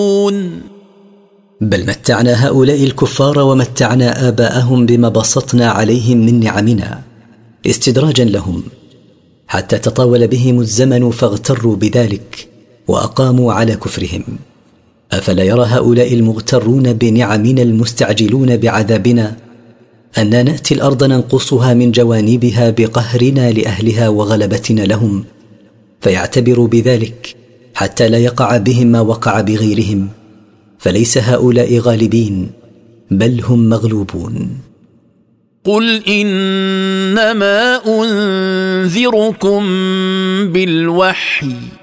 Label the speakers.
Speaker 1: بل متعنا هؤلاء الكفار ومتعنا آباءهم بما بسطنا عليهم من نعمنا استدراجا لهم حتى تطاول بهم الزمن فاغتروا بذلك وأقاموا على كفرهم. أفلا يرى هؤلاء المغترون بنعمنا المستعجلون بعذابنا أننا نأتي الأرض ننقصها من جوانبها بقهرنا لأهلها وغلبتنا لهم، فيعتبروا بذلك حتى لا يقع بهم ما وقع بغيرهم، فليس هؤلاء غالبين بل هم مغلوبون.
Speaker 2: قل إنما أنذركم بالوحي